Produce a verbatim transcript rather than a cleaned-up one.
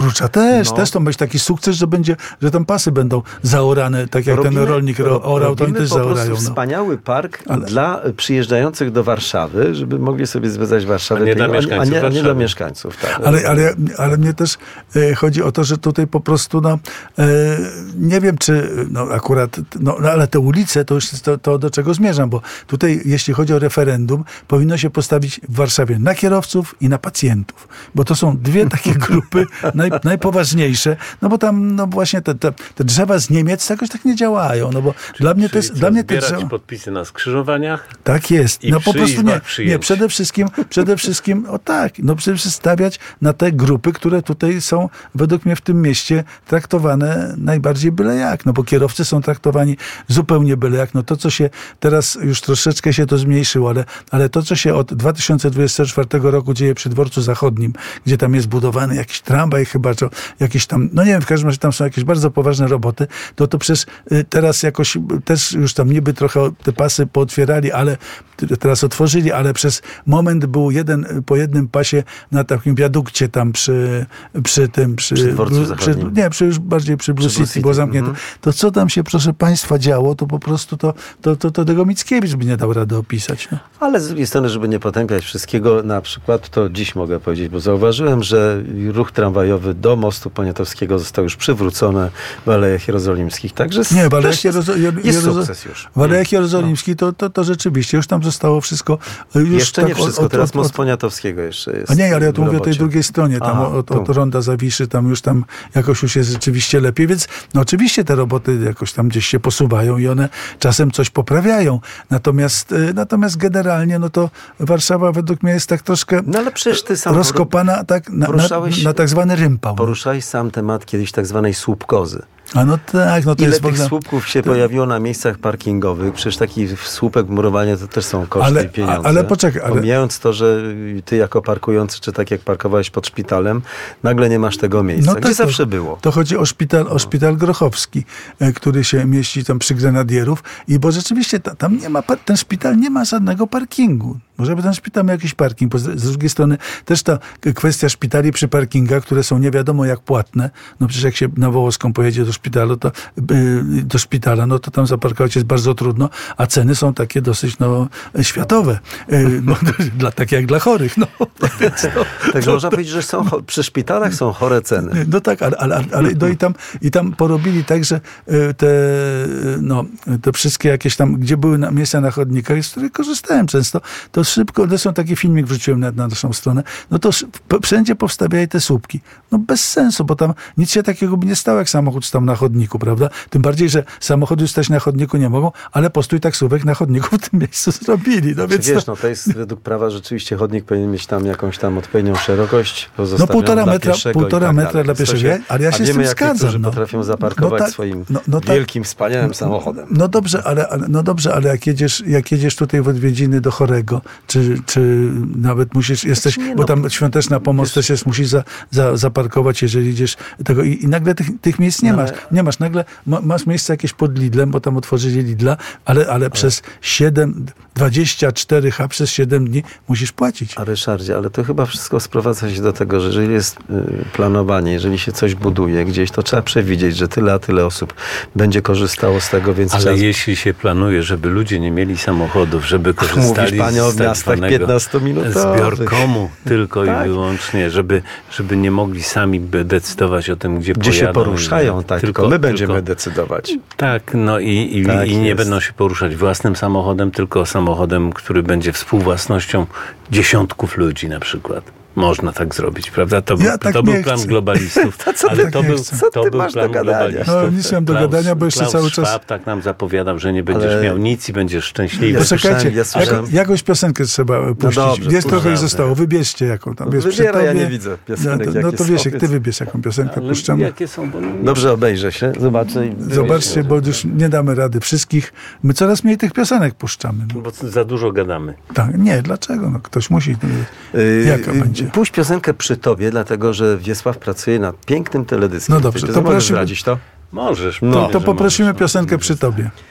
Oprócza też, No. też to ma być taki sukces, że będzie, że tam pasy będą zaorane, tak jak robimy, ten rolnik ro, orał, to oni też po prostu zaorają. No. wspaniały park Ale... dla przyjeżdżających do Warszawy, żeby mogli sobie zwiedzać Warszawę. A nie dla a, mieszkańców a, nie, a nie Warszawy. dla mieszkańców. Tak. Ale, ale, ale mnie też e, chodzi o to, że tutaj po prostu, no, e, nie wiem, czy, no akurat, no, ale te ulice, to już jest to, to, do czego zmierzam, bo tutaj, jeśli chodzi o referendum, powinno się postawić w Warszawie na kierowców i na pacjentów, bo to są dwie takie grupy naj, najpoważniejsze, no bo tam, no właśnie te, te, te drzewa z Niemiec jakoś tak nie działają, no bo Czyli, dla mnie to jest, czyli co, dla mnie te zbierać drzewa... podpisy na skrzyżowaniach? Tak jest. I No po przy prostu izbach nie, przyjęć. nie, przede wszystkim, przede wszystkim, o tak, no przede wszystkim stawiać na te grupy, które tutaj są według mnie w tym mieście traktowane najbardziej byle jak, no bo kierowcy są traktowani zupełnie byle jak, no to co się teraz już troszeczkę się to zmniejszyło, ale, ale to co się od dwa tysiące dwudziestego czwartego roku dzieje przy Dworcu Zachodnim, gdzie tam jest budowany jakiś tramwaj chyba, czy jakiś tam, no nie wiem, w każdym razie tam są jakieś bardzo poważne roboty, to to przez y, teraz jakoś też już tam niby trochę te pasy pootwierali, ale teraz otworzyli, ale przez moment był jeden po jednym pasie na takim wiadukcie tam przy, przy tym, przy, Przy Dworcu przy, Zachodnim. nie, przy już bardziej przy Blue Przy Blue City było City, zamknięte. mhm. To co tam się, proszę państwa, działo, to po prostu to, to, to, to tego Mickiewicz by nie dał rady opisać. No. Ale z drugiej strony, żeby nie potępiać wszystkiego, na przykład to dziś mogę powiedzieć, bo zauważyłem, że ruch tramwajowy do mostu Poniatowskiego został już przywrócony w Alejach Jerozolimskich. Także Nie, w Alejach też jest, Jerozo- Jer- jest Jerozo- sukces już. W Alejach Jerozolimskich to, to, to rzeczywiście już tam zostało wszystko. Już Jeszcze tak nie wszystko, od- od- teraz od- most Poniatowskiego jeszcze jest. A nie, ale ja tu w mówię o tej robocie. drugiej stronie, tam Aha, od, tu. od Ronda Zawiszy, tam już tam jakoś już jest rzeczywiście lepiej, więc no oczywiście te roboty jakoś tam gdzieś się posuwają i one czasem coś poprawiają. Natomiast, y, natomiast generalnie, no to Warszawa według mnie jest tak troszkę No ale przecież ty sam rozkopana tak na, na, poruszałeś- na tak zwany rympał. poruszałeeś sam temat kiedyś tak zwanej słupkozy. A no tak, no to Ile jest w tych ogóle... słupków się pojawiło na miejscach parkingowych? Przecież taki słupek murowania to też są koszty Ale- i pieniądze. ale poczekaj, ale- Pomijając to, że ty jako parkujący, czy tak jak parkowałeś pod szpitalem, nagle nie masz tego miejsca. Gdzie tak, zawsze to, było? To chodzi o szpital, o szpital Grochowski, e, który się mieści tam przy Grenadierów i bo rzeczywiście ta, tam nie ma, par- ten szpital nie ma żadnego parkingu. Może by ten szpital miał jakiś parking. Bo z, z drugiej strony też ta kwestia szpitali przy parkingach, które są nie wiadomo jak płatne. No przecież jak się na Wołoską pojedzie do szpitalu, to y, do szpitala, no to tam zaparkować jest bardzo trudno, a ceny są takie dosyć no, światowe. Y, no, dla, takie jak dla chorych. No, więc, no, Także to- można powiedzieć, że są, cho- przy szpitalach są chore ceny. no tak, ale, ale, ale no i, tam, i tam porobili tak, że y, te, y, no, te wszystkie jakieś tam, gdzie były na, miejsca na chodnikach, z których korzystałem często, to szybko, zresztą taki filmik wrzuciłem na, na naszą stronę, no to sz- p- wszędzie powstawiali te słupki. No bez sensu, bo tam nic się takiego by nie stało, jak samochód stał na chodniku, prawda? Tym bardziej, że samochody stać na chodniku nie mogą, ale postój taksówek na chodniku w tym miejscu zrobili. No Czy więc wiesz, to, no to jest według prawa rzeczywiście chodnik powinien mieć tam jakąś tam odpowiednią szerokość, no pozostawioną półtora dla metra, pieszego i półtora tak metra dalej. dla Więc to pieszego, ale ja a się z wiemy, tym jak zgadzam. niektórzy no. potrafią zaparkować No tak, swoim no- no tak. wielkim, wspaniałym samochodem. No dobrze, ale, ale, no dobrze, ale jak jedziesz, jak jedziesz tutaj w odwiedziny do Chorego, czy, czy nawet musisz, jesteś, nie, bo no, tam świąteczna pomoc wiesz- też jest, musisz za, za, zaparkować, jeżeli idziesz tego i, i nagle tych, tych miejsc nie No, masz. ale- Nie masz, nagle ma, masz miejsce jakieś pod Lidlem, bo tam otworzyli Lidla, ale, ale przez siedem, dwadzieścia cztery ha przez siedem dni musisz płacić. A Ryszardzie, ale to chyba wszystko sprowadza się do tego, że jeżeli jest y, planowanie, jeżeli się coś buduje gdzieś, to trzeba przewidzieć, że tyle a tyle osób będzie korzystało z tego, więc Ale trzeba... jeśli się planuje, żeby ludzie nie mieli samochodów, żeby korzystali Mówisz, panie, o z tak miastach zwanego piętnastominutowych. zbiorkomu tylko Tak. i wyłącznie, żeby, żeby nie mogli sami by decydować o tym, gdzie, Gdzie się pojadą. poruszają, tak, tylko, my będziemy tylko, decydować. Tak, no i, i, Tak i nie jest. będą się poruszać własnym samochodem, tylko samochodem, który będzie współwłasnością dziesiątków ludzi na przykład. Można tak zrobić, prawda? To, Ja był, tak to nie był plan chcę. globalistów. co ale tak to nie był, chcę? Co to ty był masz plan do gadania? globalistów. No, nic nie mam do Klaus- gadania, bo jeszcze Klaus cały czas- Schwab tak nam zapowiadał, że nie będziesz Ale- miał nic i będziesz szczęśliwy. Ja Poczekajcie, słyszałem, ja słyszałem. jak, jakąś piosenkę trzeba puścić. dobrze, jest trochę ich puszczamy. zostało. Wybierzcie jaką tam. Wiesz, przy Wybieraj, ja tobie- nie widzę piosenek, No, to, jakie no to są, wiesz, jak ty więc- wybierz jaką piosenkę Ale puszczamy. jakie są? Bo nie- Dobrze, obejrzę się, zobaczę. I Zobaczcie, bo już nie damy rady wszystkich. My coraz mniej tych piosenek puszczamy. No. Bo za dużo gadamy. Tak, nie, dlaczego? No, ktoś musi. Yy, Jaka yy, będzie? Puść piosenkę przy tobie, dlatego że Wiesław pracuje nad pięknym teledyskiem. No dobrze, Ty to możesz prosimy. zdradzić to? Możesz. No. powiedz, To że poprosimy możesz, no. piosenkę przy tobie.